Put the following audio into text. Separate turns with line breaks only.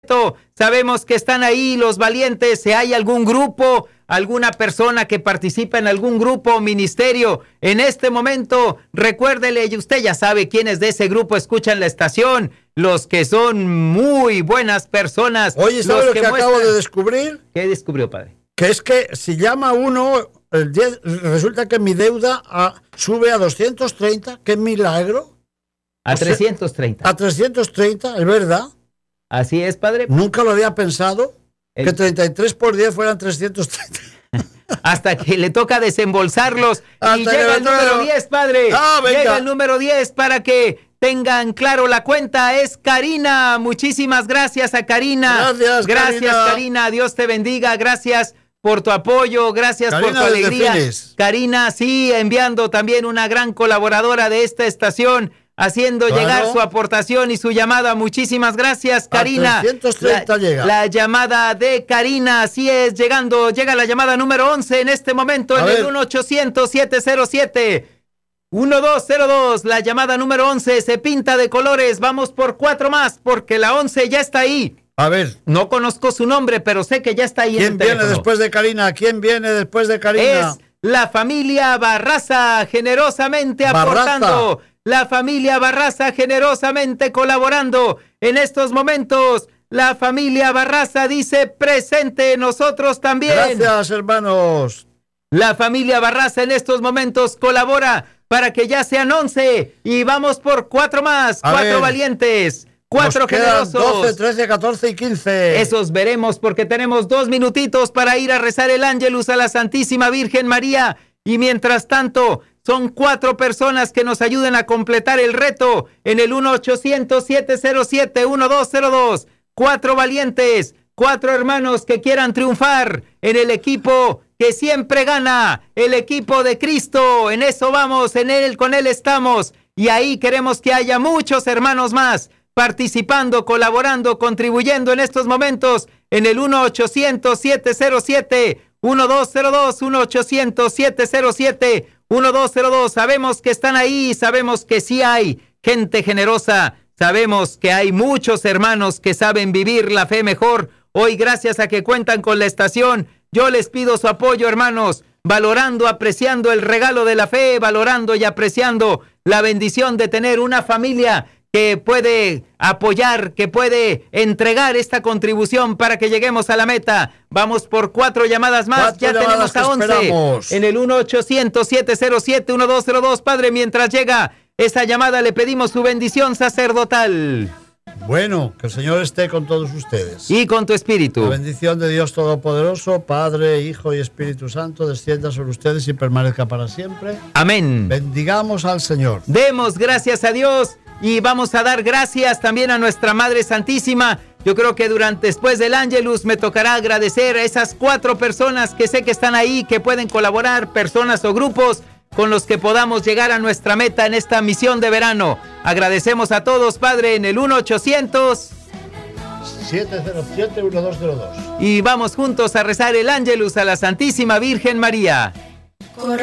Sabemos que están ahí los valientes. Si hay algún grupo, alguna persona que participa en algún grupo o ministerio en este momento, recuérdele, y usted ya sabe quiénes de ese grupo escuchan la estación, los que son muy buenas personas.
Oye, ¿sabes lo que acabo de descubrir?
¿Qué descubrió, padre?
Que es que si llama uno, resulta que mi deuda sube a 230, qué milagro.
A 330.
A 330, ¿es verdad?
Así es, padre.
Nunca lo había pensado, que 33 por 10 fueran 330.
Hasta que le toca desembolsarlos. Y llega el número 10, padre. Llega el número 10 para que tengan claro la cuenta. Es Karina. Muchísimas gracias a Karina. Gracias, Karina. Dios te bendiga. Gracias por tu apoyo. Gracias por tu alegría. Karina, sí, enviando también una gran colaboradora de esta estación, haciendo llegar su aportación y su llamada. Muchísimas gracias, Karina.
330 llega.
La llamada de Karina, así es, llega la llamada número 11 en este momento, en el 1-800-707-1202. La llamada número 11 se pinta de colores. Vamos por 4 más, porque la 11 ya está ahí.
A ver.
No conozco su nombre, pero sé que ya está ahí.
¿Quién viene después de Karina? ¿Quién viene después de Karina?
Es la familia Barraza, generosamente aportando. La familia Barraza generosamente colaborando en estos momentos. La familia Barraza dice presente, nosotros también.
Gracias, hermanos.
La familia Barraza en estos momentos colabora para que ya sean 11 y vamos por 4 más, 4 valientes, 4 generosos.
12, 13, 14 y 15.
Esos veremos porque tenemos 2 minutitos para ir a rezar el Ángelus a la Santísima Virgen María y mientras tanto son 4 personas que nos ayuden a completar el reto en el 1-800-707-1202. 4 valientes, 4 hermanos que quieran triunfar en el equipo que siempre gana, el equipo de Cristo. En eso vamos, con Él estamos. Y ahí queremos que haya muchos hermanos más participando, colaborando, contribuyendo en estos momentos en el 1-800-707-1202, 1-800-707-1202. Sabemos que están ahí, sabemos que sí hay gente generosa, sabemos que hay muchos hermanos que saben vivir la fe mejor. Hoy, gracias a que cuentan con la estación, yo les pido su apoyo, hermanos, valorando, apreciando el regalo de la fe, valorando y apreciando la bendición de tener una familia que puede apoyar, que puede entregar esta contribución para que lleguemos a la meta. Vamos por 4 llamadas más, ya tenemos a 11. Esperamos. En el 1-800-707-1202, Padre, mientras llega esa llamada le pedimos su bendición sacerdotal.
Bueno, que el Señor esté con todos ustedes.
Y con tu espíritu.
La bendición de Dios Todopoderoso, Padre, Hijo y Espíritu Santo, descienda sobre ustedes y permanezca para siempre.
Amén.
Bendigamos al Señor.
Demos gracias a Dios y vamos a dar gracias también a nuestra Madre Santísima. Yo creo que después del Ángelus me tocará agradecer a esas 4 personas que sé que están ahí, que pueden colaborar, personas o grupos con los que podamos llegar a nuestra meta en esta misión de verano. Agradecemos a todos, Padre, en el 1-800-707-1202. Y vamos juntos a rezar el Ángelus a la Santísima Virgen María.